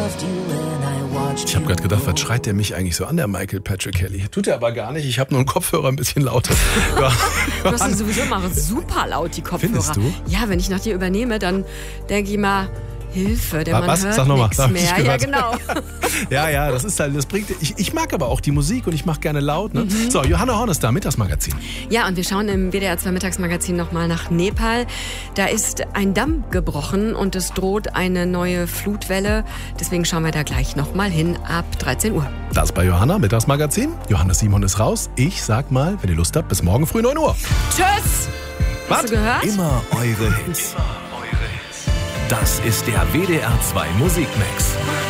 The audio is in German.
Ich habe gerade gedacht, was schreit der mich eigentlich so an, der Michael Patrick Kelly? Tut er aber gar nicht, ich habe nur einen Kopfhörer ein bisschen lauter. Ja. Du hast ja sowieso immer super laut, die Kopfhörer. Findest du? Ja, wenn ich nach dir übernehme, dann denke ich mal, Hilfe, der Mann Was? hört Sag nochmal. nichts mehr. Ja, genau. Ja, das ist halt, das bringt. Ich mag aber auch die Musik und ich mache gerne laut. Ne? So, Johanna Horn ist da, Mittagsmagazin. Ja, und wir schauen im WDR 2 Mittagsmagazin nochmal nach Nepal. Da ist ein Damm gebrochen und es droht eine neue Flutwelle. Deswegen schauen wir da gleich nochmal hin ab 13 Uhr. Das bei Johanna, Mittagsmagazin. Johannes Simon ist raus. Ich sag mal, wenn ihr Lust habt, bis morgen früh 9 Uhr. Tschüss! Was? Hast du gehört? Immer eure Hits. Das ist der WDR 2 Musikmix.